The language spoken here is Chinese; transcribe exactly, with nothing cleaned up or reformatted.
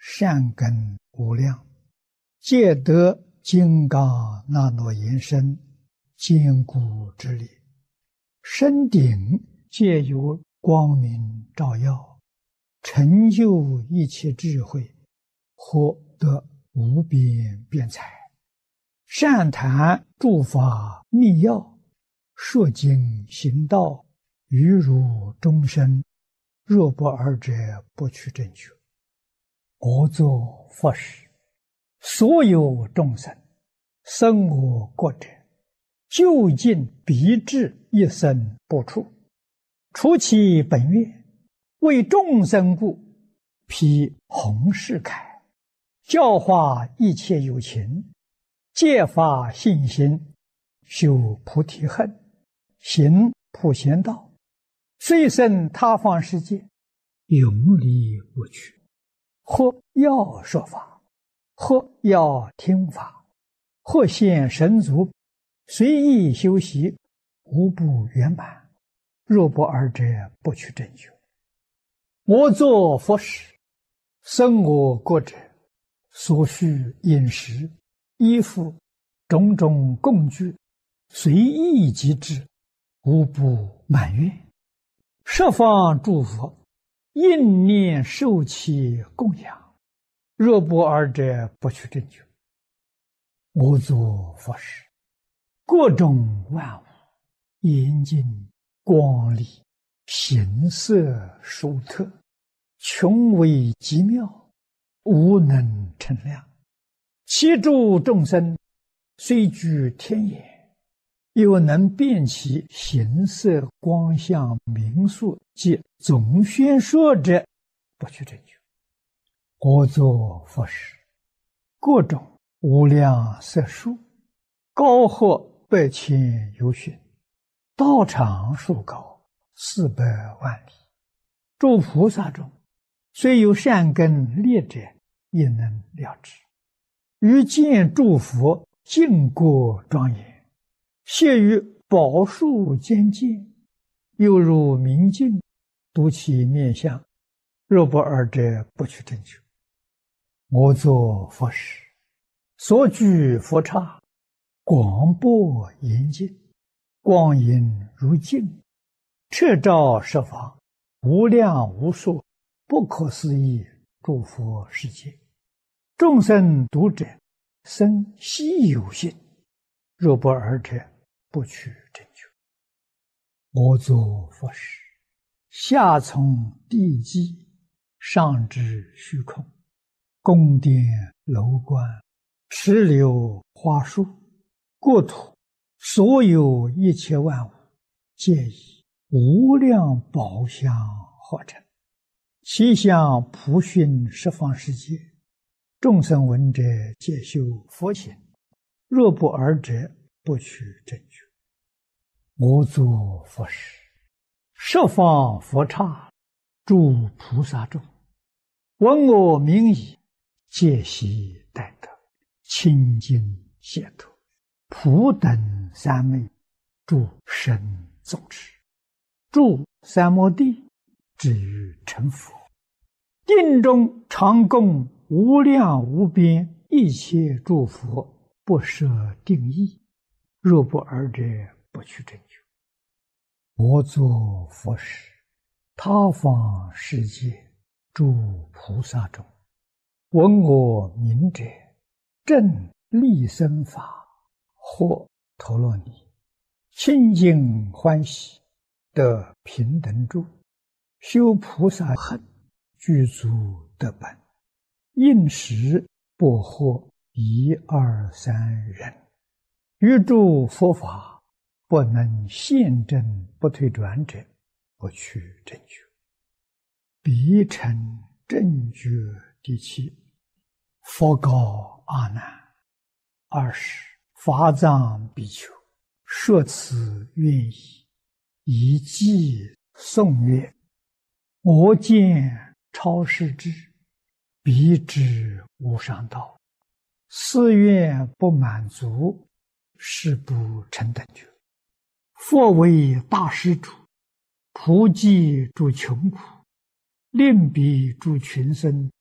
善根无量，皆得金刚那罗延伸，坚固之力。身顶皆有光明照耀，成就一切智慧，获得无边辩才。善谈诸法密要，说经行道，于如众生，若不尔者，不取正觉。我作佛时，所有众生生我国者，究竟必至一生不处。除其本愿，为众生故，披弘誓铠，教化一切有情，戒发信心，修菩提恨，行普贤道，虽生他方世界，永离无趣。或要说法，或要听法，或现神足，随意修习，无不圆满。若不尔者，不取正觉。我作佛时，生我国者，所需饮食、衣服、种种供具，随意即至，无不满愿。十方诸佛应念受其供养，若不尔者，不取正觉。我作佛时，各种万物严净光丽，形色殊特，穷微极妙，无能称量。其诸众生虽居天眼，又能辨其形色光相名数及总宣说者，不取正觉。我作佛时，各种无量色数，高或百千由旬，道场数高，四百万里。诸菩萨中，虽有善根劣者，也能了知。于见诸佛净国庄严，谢于宝树间见，犹如明镜，睹其面相，若不尔者，不取正觉。我作佛时，所居佛刹，广博严净，光影如镜，彻照十方，无量无数，不可思议诸佛世界。众生读者，生希有信，若不尔者，不取正觉。我作佛时，下从地基，上至虚空，宫殿楼观，池流花树，国土所有一切万物，皆以无量宝相合成，其相普熏十方世界。众生闻者，皆修佛行，若不尔者，不取正觉。我作佛时，十方佛刹，诸菩萨众，闻我名已，皆悉待得，清净解脱，普等三昧，诸神众持，住三摩地，至于成佛。定中常供无量无边一切诸佛，不设定义，若不尔者，不取正觉。我作佛时，他方世界诸菩萨中，闻我名者，正利生法，或陀罗尼，清净欢喜，得平等住，修菩萨恨，具足得本。应时不获一二三人，于诸佛法不能现证不退转者，不取正觉。彼成正觉第七。佛告阿难：二十法藏比丘，说此愿意，以偈颂曰：我见超世智，彼知无上道，思愿不满足，是不成等觉。佛为大施主，普济诸穷苦，令彼诸群生